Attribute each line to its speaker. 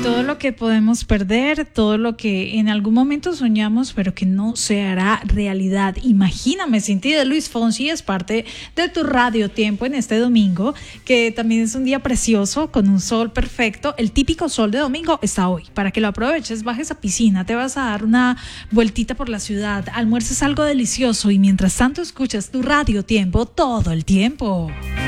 Speaker 1: Todo lo que podemos perder, todo lo que en algún momento soñamos, pero que no se hará realidad. Imagíname sin ti, de Luis Fonsi, es parte de tu Radio Tiempo en este domingo, que también es un día precioso, con un sol perfecto. El típico sol de domingo está hoy, para que lo aproveches, bajes a piscina, te vas a dar una vueltita por la ciudad, almuerces algo delicioso y mientras tanto escuchas tu Radio Tiempo todo el tiempo.